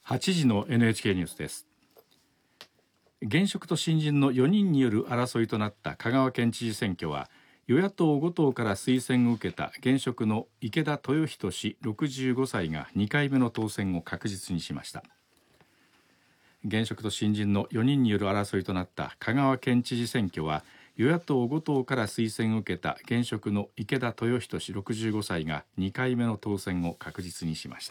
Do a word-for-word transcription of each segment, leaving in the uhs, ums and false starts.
はちじの エヌエイチケー ニュースです。現職と新人のよにんによる争いとなった香川県知事選挙は、与野党ご党から推薦を受けた現職の池田豊仁氏ろくじゅうごさいがにかいめの当選を確実にしました。現職と新人のよにんによる争いとなった香川県知事選挙は、与野党ご党から推薦を受けた現職の池田豊仁氏ろくじゅうごさいがにかいめの当選を確実にしました。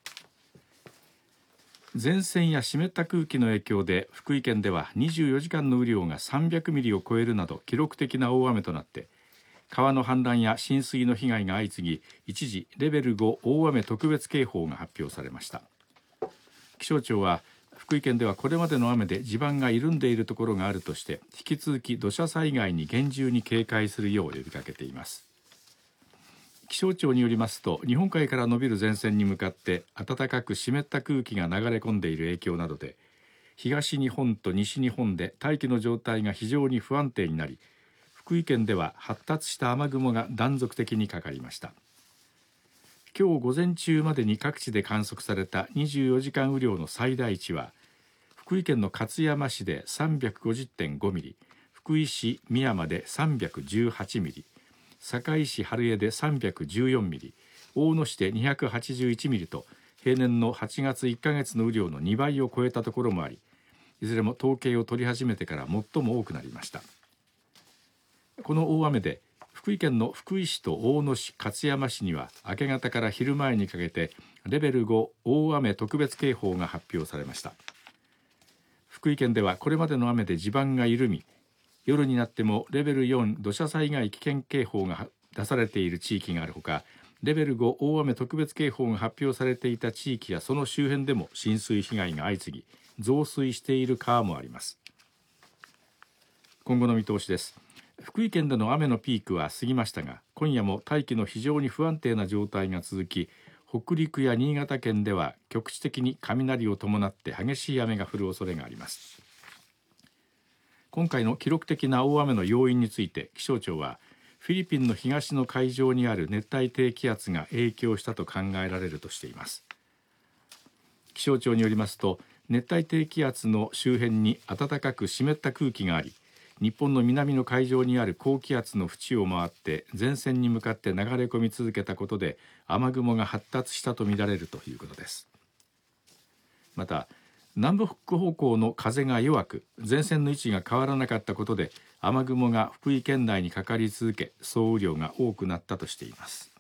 前線や湿った空気の影響で福井県ではにじゅうよじかんの雨量がさんびゃくミリを超えるなど記録的な大雨となって、川の氾濫や浸水の被害が相次ぎ、一時レベルご大雨特別警報が発表されました。気象庁は福井県ではこれまでの雨で地盤が緩んでいるところがあるとして、引き続き土砂災害に厳重に警戒するよう呼びかけています。気象庁によりますと、日本海から伸びる前線に向かって暖かく湿った空気が流れ込んでいる影響などで、東日本と西日本で大気の状態が非常に不安定になり、福井県では発達した雨雲が断続的にかかりました。今日午前中までに各地で観測されたにじゅうよじかん雨量の最大値は、福井県の勝山市で さんびゃくごじゅってんごミリ、福井市美山でさんびゃくじゅうはちミリ、堺市春江でさんびゃくじゅうよんミリ、大野市でにひゃくはちじゅういちミリと、平年のはちがついっかげつの雨量のにばいを超えたところもあり、いずれも統計を取り始めてから最も多くなりました。この大雨で福井県の福井市と大野市、勝山市には明け方から昼前にかけてレベルご大雨特別警報が発表されました。福井県ではこれまでの雨で地盤が緩み、夜になってもレベルよん土砂災害危険警報が出されている地域があるほか、レベルご大雨特別警報が発表されていた地域やその周辺でも浸水被害が相次ぎ、増水している川もあります。今後の見通しです。福井県での雨のピークは過ぎましたが、今夜も大気の非常に不安定な状態が続き、北陸や新潟県では局地的に雷を伴って激しい雨が降る恐れがあります。今回の記録的な大雨の要因について気象庁は、フィリピンの東の海上にある熱帯低気圧が影響したと考えられるとしています。気象庁によりますと、熱帯低気圧の周辺に暖かく湿った空気があり、日本の南の海上にある高気圧の縁を回って前線に向かって流れ込み続けたことで雨雲が発達したとみられるということです。また、南北方向の風が弱く、前線の位置が変わらなかったことで雨雲が福井県内にかかり続け、総雨量が多くなったとしています。